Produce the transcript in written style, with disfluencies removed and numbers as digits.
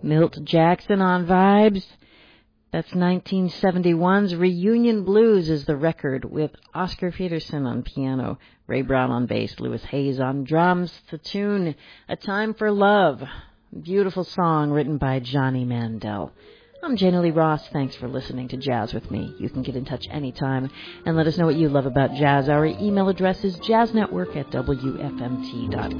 Milt Jackson on vibes. That's 1971's Reunion Blues is the record with Oscar Peterson on piano, Ray Brown on bass, Louis Hayes on drums. The tune, A Time for Love. Beautiful song written by Johnny Mandel. I'm Jana Lee Ross. Thanks for listening to Jazz with me. You can get in touch anytime and let us know what you love about jazz. Our email address is jazznetwork@wfmt.com.